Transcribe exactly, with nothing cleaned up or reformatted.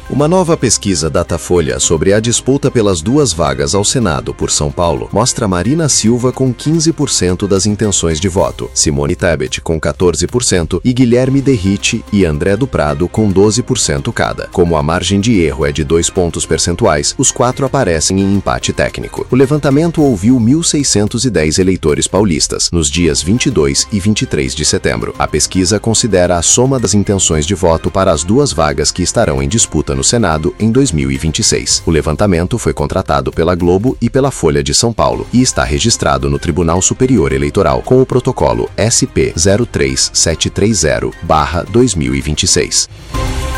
Uma nova pesquisa Datafolha sobre a disputa pelas duas vagas ao Senado por São Paulo mostra Marina Silva com quinze por cento das intenções de voto, Simone Tebet com quatorze por cento e Guilherme Derrite e André do Prado com doze por cento cada. Como a margem de erro é de dois pontos percentuais, os quatro aparecem em empate técnico. O levantamento ouviu mil seiscentos e dez eleitores paulistas, nos dias vinte e dois e vinte e três de setembro. A pesquisa considera a soma das intenções de voto para as duas vagas que estarão em disputa no Senado em dois mil e vinte e seis. O levantamento foi contratado pela Globo e pela Folha de São Paulo e está registrado no Tribunal Superior Eleitoral com o protocolo S P zero três sete três zero barra dois mil e vinte e seis.